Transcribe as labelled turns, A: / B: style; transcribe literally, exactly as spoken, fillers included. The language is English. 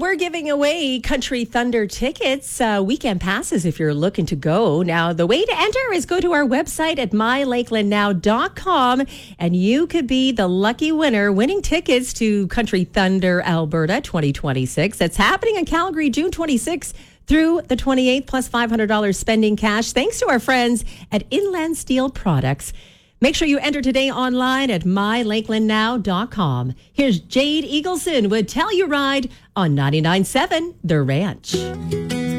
A: we're giving away Country Thunder tickets, uh, weekend passes if you're looking to go. Now, the way to enter is go to our website at my lakeland now dot com, and you could be the lucky winner winning tickets to Country Thunder Alberta twenty twenty-six. That's happening in Calgary June twenty-sixth through the twenty-eighth, plus five hundred dollars spending cash, thanks to our friends at Inland Steel Products. Make sure you enter today online at my lakeland now dot com. Here's Jade Eagleson with Tell You Ride on ninety-nine point seven The Ranch.